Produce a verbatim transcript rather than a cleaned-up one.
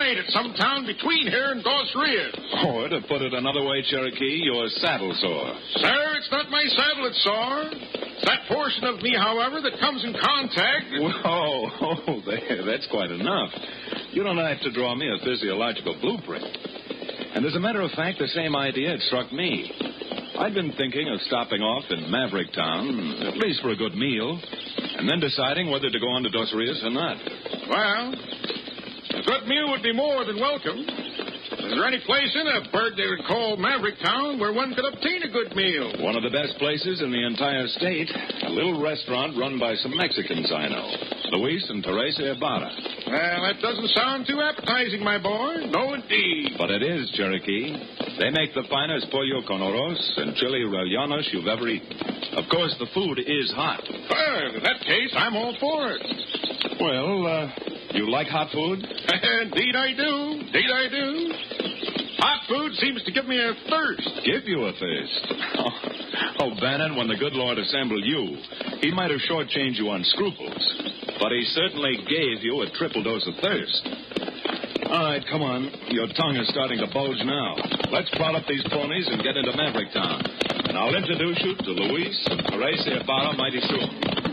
night at some town between here and Dos Rios. Or, to put it another way, Cherokee, you're saddle sore. Sir, it's not my saddle that's sore. It's that portion of me, however, that comes in contact. Whoa, oh, there, that's quite enough. You don't have to draw me a physiological blueprint. And as a matter of fact, the same idea had struck me. I'd been thinking of stopping off in Maverick Town, at least for a good meal, and then deciding whether to go on to Dos Rios or not. Well, a good meal would be more than welcome. Is there any place in a bird they would call Maverick Town where one could obtain a good meal? One of the best places in the entire state. A little restaurant run by some Mexicans I know. Luis and Teresa Ibarra. Well, that doesn't sound too appetizing, my boy. No, indeed. But it is, Cherokee. They make the finest pollo con arroz and chili rellenos you've ever eaten. Of course, the food is hot. Well, in that case, I'm all for it. Well, uh, you like hot food? Indeed I do. Indeed I do. Hot food seems to give me a thirst. Give you a thirst? Oh, oh, Bannon, when the good Lord assembled you, he might have shortchanged you on scruples. But he certainly gave you a triple dose of thirst. All right, come on. Your tongue is starting to bulge now. Let's prod up these ponies and get into Maverick Town. And I'll introduce you to Luis and Teresa Ibarra mighty soon.